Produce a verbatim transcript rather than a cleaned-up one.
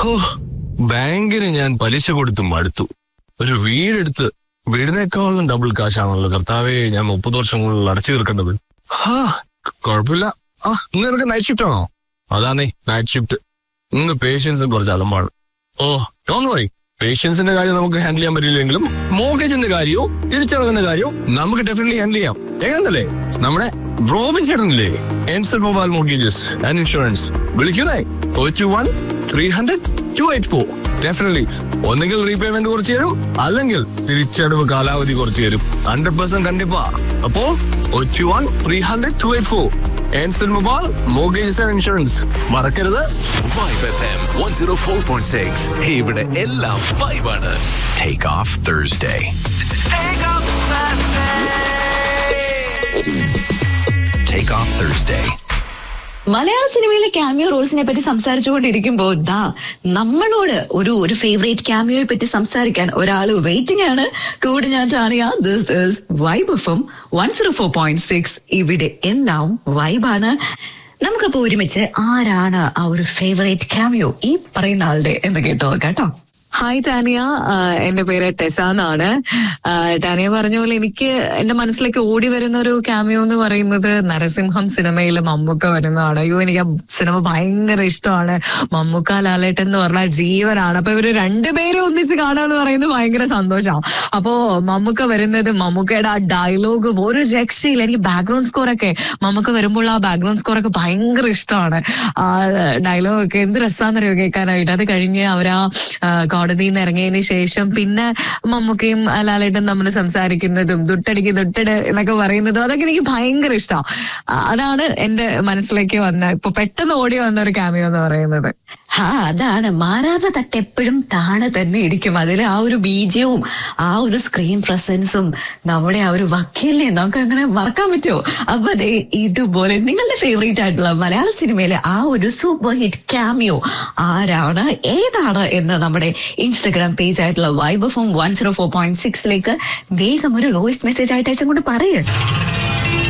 ഹോ, ബാങ്കിന് ഞാൻ പലിശ കൊടുത്ത് മടുത്തു. ഒരു വീടെടുത്ത് വീടിനേക്കാളും ഡബിൾ കാശാണല്ലോ കർത്താവേ ഞാൻ മുപ്പത് വർഷങ്ങളിൽ അടച്ചു തീർക്കേണ്ടത്. ഹാ, കുഴപ്പമില്ല. ആ, ഇന്ന് നിനക്ക് നൈറ്റ് ഷിഫ്റ്റ് ആണോ? അതാന്നേ നൈറ്റ് ഷിഫ്റ്റ്. ഇന്ന് പേഷ്യൻസ് കുറച്ച് അലമ്പാണ്. ഓ, ഡോണ്ട് വറി. പേഷ്യൻസിന്റെ കാര്യം നമുക്ക് ഹാൻഡിൽ ചെയ്യാൻ പറ്റില്ലെങ്കിലും മോർഗേജിന്റെ കാര്യവും തിരിച്ചടവിന്റെ കാര്യവും നമുക്ക് ഡെഫിനറ്റ്ലി ഹാൻഡിൽ ചെയ്യാം. എങ്ങനല്ലേ നമ്മുടെ Robin ചേട്ടനില്ലേ, എൻസൽ mobile mortgages and insurance. വിളിക്കുന്നേ to one three hundred to eight four. Definitely ഒന്നെങ്കിൽ റീപേയ്മെന്റ് കുറച്ച് തരും, അല്ലെങ്കിൽ തിരിച്ചടവ് കാലാവധി കുറച്ച് തരും. Hundred percent കണ്ടിപ്പാ. അപ്പോ to one three hundred to eight four. എൻസൽ mobile mortgages and insurance. മറക്കരുത്. Vibe F M one oh four point six. ഇവിടെ എല്ലാം വൈബാണ്. Take off Thursday. Take off Thursday. Take off Thursday. മലയാള സിനിമയിലെ ക്യാമിയോ റോൾസിനെ പറ്റി സംസാരിച്ചുകൊണ്ടിരിക്കുമ്പോൾ ദാ നമ്മളോട് ഒരു ഒരു ഫേവറേറ്റ് ക്യാമിയോയെ പറ്റി സംസാരിക്കാൻ ഒരാൾ വെയിറ്റിംഗ് ആണ്. കൂടെ ഞാൻ ടാണിയ. This is vibe F M one oh four point six. ഇവിടെ എല്ലാം വൈബാണ്. നമുക്കപ്പോ ഒരുമിച്ച് ആരാണ് ആ ഒരു ഫേവറേറ്റ് ക്യാമിയോ ഈ പറയുന്ന ആളുടെ എന്ന് കേട്ടോ കേട്ടോ. ഹായ് ടാനിയ, എന്റെ പേര് ടെസ എന്നാണ്. ടാനിയ പറഞ്ഞ പോലെ എനിക്ക് എന്റെ മനസ്സിലേക്ക് ഓടി വരുന്ന ഒരു ക്യാമിയോ എന്ന് പറയുന്നത് നരസിംഹം സിനിമയിൽ മമ്മൂക്ക വരുന്നതാണ്. അയ്യോ, എനിക്ക് ആ സിനിമ ഭയങ്കര ഇഷ്ടമാണ്. മമ്മൂക്ക ലാലേട്ടൻ എന്ന് പറഞ്ഞാൽ ജീവനാണ്. അപ്പൊ ഇവര് രണ്ടുപേരും ഒന്നിച്ച് കാണാന്ന് പറയുന്നത് ഭയങ്കര സന്തോഷമാണ്. അപ്പോ മമ്മൂക്ക വരുന്നത്, മമ്മൂക്കയുടെ ആ ഡയലോഗും ഒരു രക്ഷയില്ല. എനിക്ക് ബാക്ക്ഗ്രൗണ്ട് സ്കോർ ഒക്കെ മമ്മൂക്ക വരുമ്പോൾ ആ ബാക്ക്ഗ്രൗണ്ട് സ്കോർ ഒക്കെ ഭയങ്കര ഇഷ്ടമാണ്. ആ ഡയലോഗ് ഒക്കെ എന്ത് രസാന്നറിയോ കേൾക്കാനായിട്ട്. അത് കഴിഞ്ഞ് അവരാ കോടതിയിൽ നിന്ന് ഇറങ്ങിയതിന് ശേഷം പിന്നെ മമ്മൂക്കയും ലാലേട്ടും നമ്മൾ സംസാരിക്കുന്നതും ദുട്ടടിക്ക് ദുട്ടട് എന്നൊക്കെ പറയുന്നതും അതൊക്കെ എനിക്ക് ഭയങ്കര ഇഷ്ടമാണ്. അതാണ് എന്റെ മനസ്സിലേക്ക് വന്ന ഇപ്പൊ പെട്ടെന്ന് ഓടി വന്ന ഒരു ക്യാമിയോ എന്ന് പറയുന്നത്. ആ അതാണ് മാറാത്ത തട്ട് എപ്പോഴും താണെ തന്നെ ഇരിക്കും. അതിൽ ആ ഒരു ബീജവും ആ ഒരു സ്ക്രീൻ പ്രസൻസും നമ്മുടെ ആ ഒരു വക്കീലിനെ നമുക്ക് അങ്ങനെ മറക്കാൻ പറ്റുമോ? അപ്പൊ അതെ, ഇതുപോലെ നിങ്ങളുടെ ഫേവറേറ്റ് ആയിട്ടുള്ള മലയാള സിനിമയിലെ ആ ഒരു സൂപ്പർ ഹിറ്റ് ക്യാമിയോ ആരാണ്, ഏതാണ് എന്ന് നമ്മുടെ ഇൻസ്റ്റഗ്രാം പേജ് ആയിട്ടുള്ള vibe F M one oh four point six ലേക്ക് വേഗം ഒരു വോയിസ് മെസ്സേജ് ആയിട്ട് അയച്ചുകൊണ്ട് പറയേ.